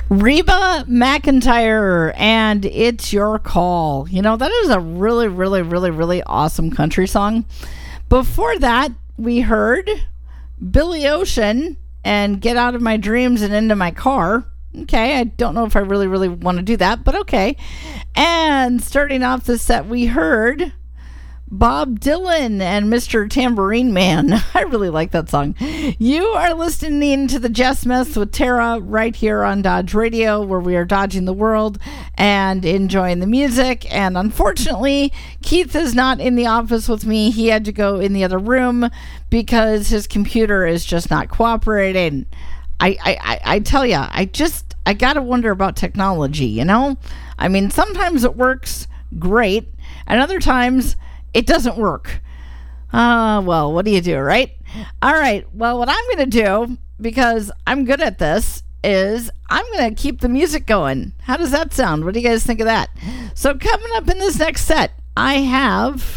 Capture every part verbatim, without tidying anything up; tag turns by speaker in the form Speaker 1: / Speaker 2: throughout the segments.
Speaker 1: Reba McEntire, and It's Your Call. You know, that is a really, really, really, really awesome country song. Before that, we heard Billy Ocean and Get Out of My Dreams and Into My Car. Okay, I don't know if I really, really want to do that, but okay. And starting off the set, we heard Bob Dylan and Mister Tambourine Man. I really like that song. You are listening to the Jess Mess with Tara right here on Dodge Radio, where we are dodging the world and enjoying the music. And unfortunately, Keith is not in the office with me. He had to go in the other room because his computer is just not cooperating. I, I, I, I tell you, I just, I gotta wonder about technology, you know? I mean, sometimes it works great, and other times it doesn't work. Uh, well, what do you do, right? All right, well, what I'm going to do, because I'm good at this, is I'm going to keep the music going. How does that sound? What do you guys think of that? So coming up in this next set, I have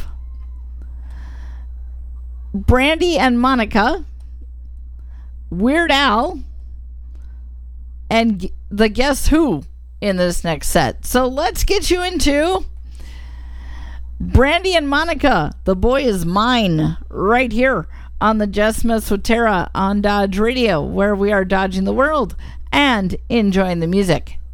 Speaker 1: Brandy and Monica, Weird Al, and the Guess Who in this next set. So let's get you into Brandy and Monica, The Boy Is Mine, right here on the Jess Smith with Tara on Dodge Radio, where we are dodging the world and enjoying the music.